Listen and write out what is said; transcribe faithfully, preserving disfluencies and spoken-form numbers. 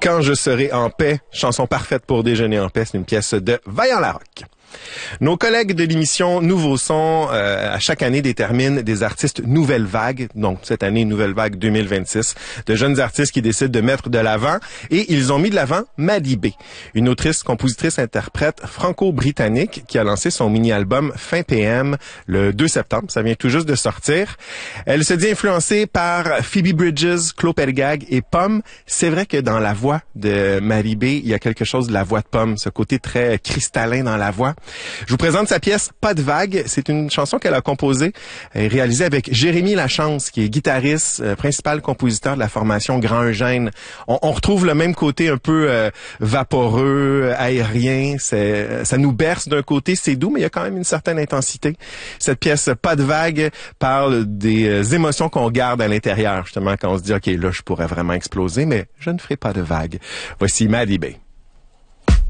Quand je serai en paix, chanson parfaite pour déjeuner en paix, c'est une pièce de Vaillant Larocque. Nos collègues de l'émission Nouveau Son, euh, à chaque année, déterminent des artistes nouvelle vague. Donc, cette année, nouvelle vague deux mille vingt-six, de jeunes artistes qui décident de mettre de l'avant. Et ils ont mis de l'avant Maddie B, une autrice, compositrice, interprète franco-britannique qui a lancé son mini-album Fin P M le deux septembre. Ça vient tout juste de sortir. Elle se dit influencée par Phoebe Bridgers, Claude Pelgag et Pomme. C'est vrai que dans la voix de Maddie B, il y a quelque chose de la voix de Pomme, ce côté très cristallin dans la voix. Je vous présente sa pièce Pas de vague. C'est une chanson qu'elle a composée et réalisée avec Jérémy Lachance, qui est guitariste, euh, principal compositeur de la formation Grand Eugène. On, on retrouve le même côté un peu euh, vaporeux, aérien. C'est, ça nous berce d'un côté, c'est doux, mais il y a quand même une certaine intensité. Cette pièce Pas de vague parle des euh, émotions qu'on garde à l'intérieur, justement, quand on se dit « OK, là, je pourrais vraiment exploser, mais je ne ferai pas de vague ». Voici Maddie B.